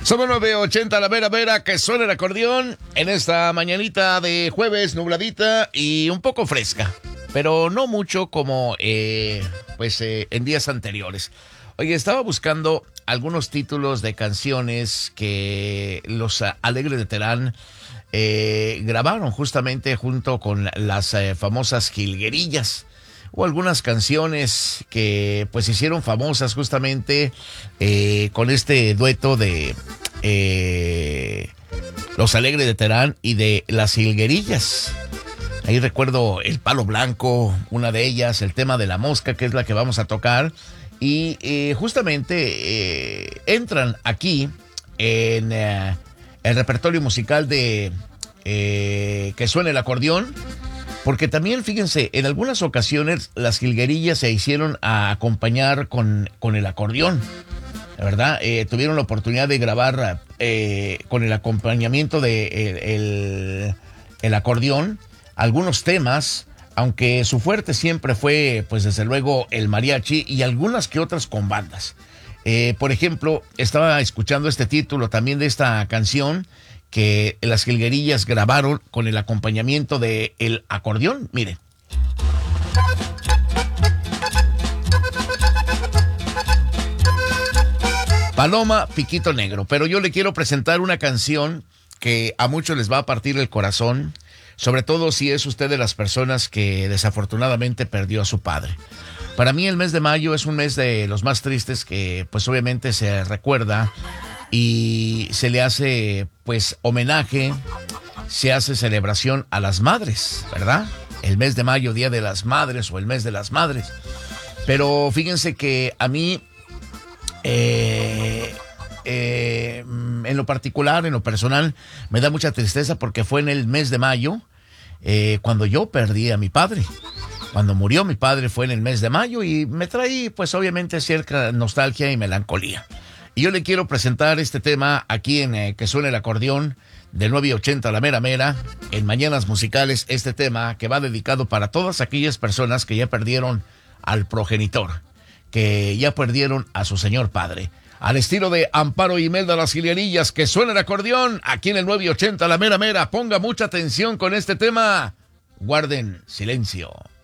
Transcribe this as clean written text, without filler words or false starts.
Somos 980 la Vera Vera, que suena el acordeón en esta mañanita de jueves nubladita y un poco fresca, pero no mucho como en días anteriores. Oye, estaba buscando algunos títulos de canciones que los Alegres de Terán grabaron justamente junto con las famosas jilguerillas. O algunas canciones que pues hicieron famosas justamente con este dueto de Los Alegres de Terán y de Las Jilguerillas. Ahí recuerdo El Palo Blanco, una de ellas, el tema de La Mosca, que es la que vamos a tocar. Y justamente entran aquí en el repertorio musical de Que Suene el Acordeón. Porque también, fíjense, en algunas ocasiones las jilguerillas se hicieron a acompañar con el acordeón, ¿verdad? Tuvieron la oportunidad de grabar con el acompañamiento de el acordeón algunos temas, aunque su fuerte siempre fue, pues desde luego, el mariachi y algunas que otras con bandas. Por ejemplo, estaba escuchando este título también de esta canción, que las jilguerillas grabaron con el acompañamiento de el acordeón. Mire. Paloma, Piquito Negro. Pero yo le quiero presentar una canción que a muchos les va a partir el corazón, sobre todo si es usted de las personas que desafortunadamente perdió a su padre. Para mí el mes de mayo es un mes de los más tristes que pues obviamente se recuerda y se le hace pues homenaje, se hace celebración a las madres, ¿verdad? El mes de mayo, Día de las Madres o el mes de las madres. Pero fíjense que a mí, en lo particular, en lo personal, me da mucha tristeza porque fue en el mes de mayo cuando yo perdí a mi padre. Cuando murió mi padre fue en el mes de mayo y me traí pues obviamente cierta nostalgia y melancolía. Y yo le quiero presentar este tema aquí en Que Suene el Acordeón, de 980 a la Mera Mera, en Mañanas Musicales, este tema que va dedicado para todas aquellas personas que ya perdieron al progenitor, que ya perdieron a su señor padre. Al estilo de Amparo y Imelda Las Jilguerillas, Que Suene el Acordeón, aquí en el 980 a la Mera Mera. Ponga mucha atención con este tema. Guarden silencio.